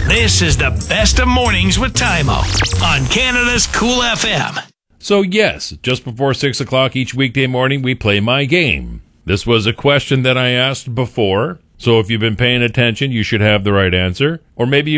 This is the best of mornings with Tymo on Canada's Cool FM. So yes, just before 6 o'clock each weekday morning, we play my game. This was a question that I asked before, so if you've been paying attention, you should have the right answer. Or maybe